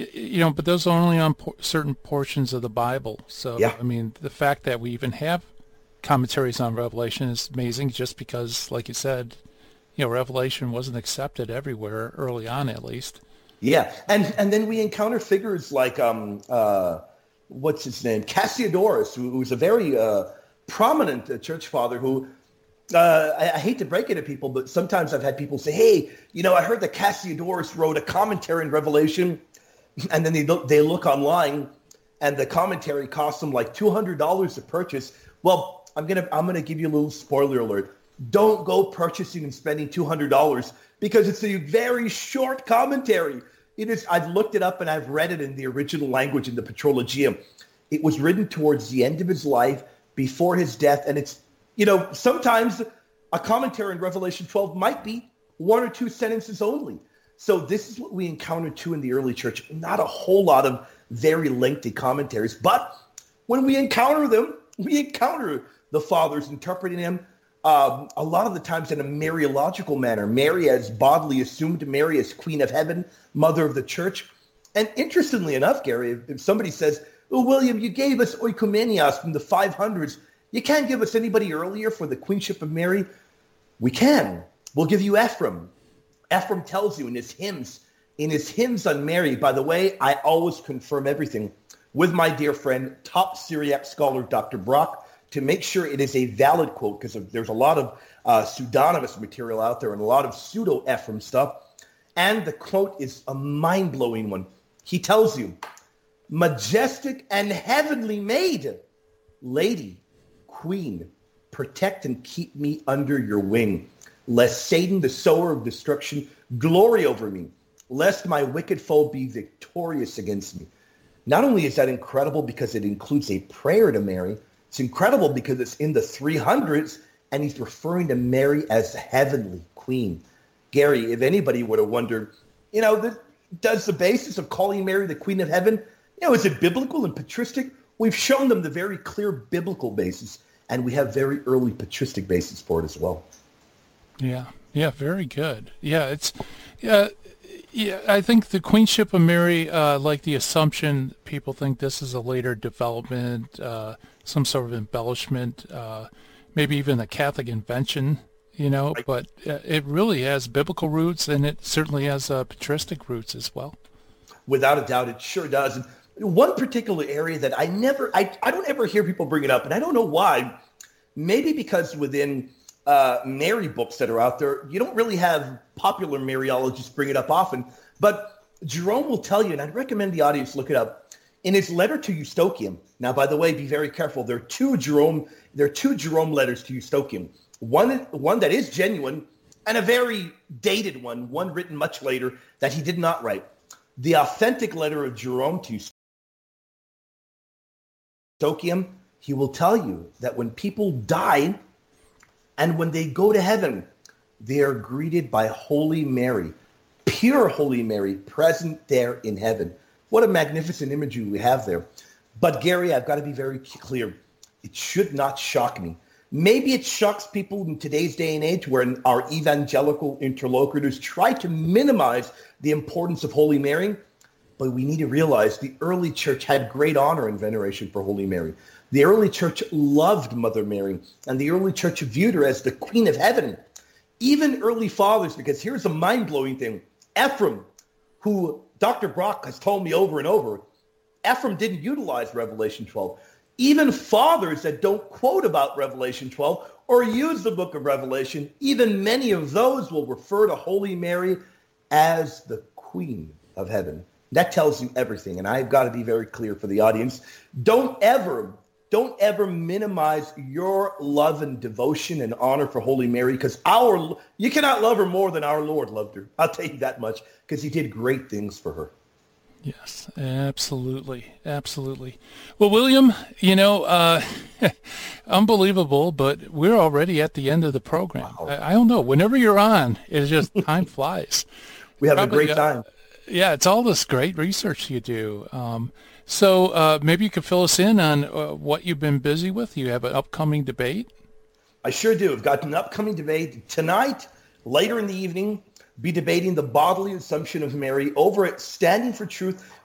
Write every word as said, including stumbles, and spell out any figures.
y- you know, but those are only on por- certain portions of the Bible. So, Yeah. I mean, the fact that we even have commentaries on Revelation is amazing just because, like you said, you know, Revelation wasn't accepted everywhere early on, at least. Yeah, and and then we encounter figures like um uh what's his name, Cassiodorus, who, who's a very uh, prominent uh, church father who uh, I, I hate to break it to people, but sometimes I've had people say, "Hey, you know, I heard that Cassiodorus wrote a commentary in Revelation," and then they look they look online, and the commentary costs them like two hundred dollars to purchase. Well, I'm gonna I'm gonna give you a little spoiler alert. Don't go purchasing and spending two hundred dollars because it's a very short commentary. It is. I've looked it up and I've read it in the original language in the Patrologium. It was written towards the end of his life, before his death, and it's, you know, sometimes a commentary in Revelation twelve might be one or two sentences only. So this is what we encountered too in the early church. Not a whole lot of very lengthy commentaries, but when we encounter them, we encounter the fathers interpreting them um, a lot of the times in a Mariological manner. Mary as bodily assumed, Mary as Queen of Heaven, Mother of the Church. And interestingly enough, Gary, if, if somebody says, "Oh, William, you gave us oikomenios from the five hundreds. You can't give us anybody earlier for the Queenship of Mary." We can. We'll give you Ephraim. Ephraim tells you in his hymns, in his hymns on Mary. By the way, I always confirm everything with my dear friend, top Syriac scholar, Doctor Brock, to make sure it is a valid quote, because there's a lot of uh, pseudonymous material out there and a lot of pseudo-Ephraim stuff. And the quote is a mind-blowing one. He tells you, "Majestic and heavenly maid, lady, queen, protect and keep me under your wing, lest Satan, the sower of destruction, glory over me, lest my wicked foe be victorious against me." Not only is that incredible because it includes a prayer to Mary, it's incredible because it's in the three hundreds and he's referring to Mary as the heavenly queen. Gary, if anybody would have wondered, you know, the, does the basis of calling Mary the Queen of Heaven, you know, is it biblical and patristic? We've shown them the very clear biblical basis, and we have very early patristic basis for it as well. Yeah, yeah, very good. Yeah, it's, yeah, yeah. I think the Queenship of Mary, uh, like the Assumption, people think this is a later development, uh, some sort of embellishment, uh, maybe even a Catholic invention, you know. Right. But uh, it really has biblical roots, and it certainly has uh, patristic roots as well. Without a doubt, it sure does. And one particular area that I never, I, I don't ever hear people bring it up, and I don't know why. Maybe because within uh, Mary books that are out there, you don't really have popular Mariologists bring it up often. But Jerome will tell you, and I'd recommend the audience look it up, in his letter to Eustochium. Now, by the way, be very careful. There are two Jerome, there are two Jerome letters to Eustochium. One, one that is genuine, and a very dated one, one written much later that he did not write. The authentic letter of Jerome to Eustochium, he will tell you that when people die and when they go to heaven, they are greeted by Holy Mary, pure Holy Mary, present there in heaven. What a magnificent imagery we have there. But Gary, I've got to be very clear. It should not shock me. Maybe it shocks people in today's day and age where our evangelical interlocutors try to minimize the importance of Holy Mary. But we need to realize the early church had great honor and veneration for Holy Mary. The early church loved Mother Mary, and the early church viewed her as the Queen of Heaven. Even early fathers, because here's a mind-blowing thing. Ephraim, who Doctor Brock has told me over and over, Ephraim didn't utilize Revelation twelve. Even fathers that don't quote about Revelation twelve or use the book of Revelation, even many of those will refer to Holy Mary as the Queen of Heaven. That tells you everything, and I've got to be very clear for the audience. Don't ever, don't ever minimize your love and devotion and honor for Holy Mary, because our you cannot love her more than our Lord loved her. I'll tell you that much, because he did great things for her. Yes, absolutely, absolutely. Well, William, you know, uh, unbelievable, but we're already at the end of the program. Wow. I, I don't know. Whenever you're on, it's just time flies. We have Probably, a great time. Uh, yeah, it's all this great research you do. Um, so uh, maybe you could fill us in on uh, what you've been busy with. You have an upcoming debate. I sure do. I've got an upcoming debate tonight, later in the evening. Be debating the bodily assumption of Mary over at Standing for Truth.